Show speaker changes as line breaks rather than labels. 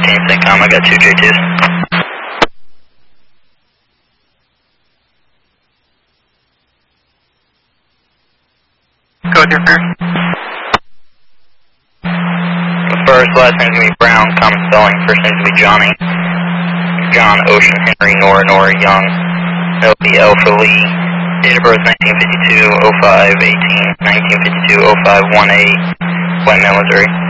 14, CENTCOM, I got 2 J2s.
Go with your first.
First, last name's going to be Brown, common spelling. First name's going to be Johnny. John, Ocean, Henry, Nora, Nora, Young. That'll be L for Lee. Date of birth 1952, 05, 18, 1952, 05, 18, White Male, Missouri.